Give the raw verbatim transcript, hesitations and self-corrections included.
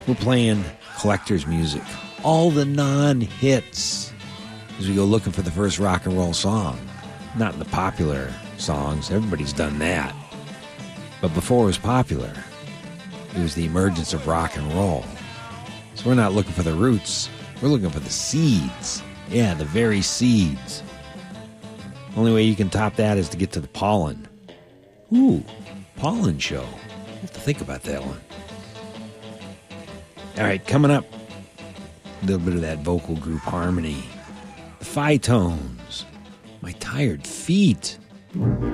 We're playing collector's music, all the non-hits, as we go looking for the first rock and roll song. Not in the popular songs, everybody's done that. But before it was popular, it was the emergence of rock and roll. So we're not looking for the roots, we're looking for the seeds. Yeah, the very seeds. Only way you can top that is to get to the pollen. Ooh, pollen show. I have to think about that one. All right, coming up, a little bit of that vocal group harmony. The Phi-Tones. My Tired Feet.